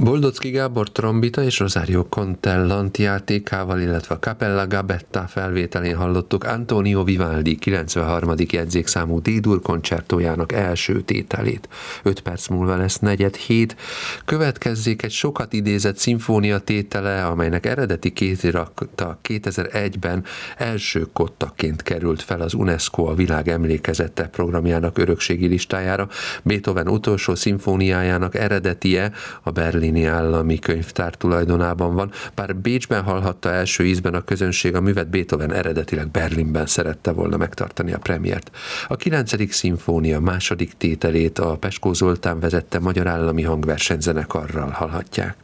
Boldocki Gábor trombita és Rosario Contellant játékával, illetve a Cappella Gabetta felvételén hallottuk Antonio Vivaldi 93. jegyzékszámú D-dur koncertójának első tételét. 5 perc múlva lesz 4:07. Következzék egy sokat idézett szimfónia tétele, amelynek eredeti kézirata 2001-ben első kottaként került fel az UNESCO a világ emlékezete programjának örökségi listájára. Beethoven utolsó szimfóniájának eredetie a berlini állami könyvtár tulajdonában van, bár Bécsben hallhatta első ízben a közönség, a művet Beethoven eredetileg Berlinben szerette volna megtartani a premiért. A 9. szimfónia második tételét a Peskó Zoltán vezette Magyar Állami Hangversenyzenekarral hallhatják.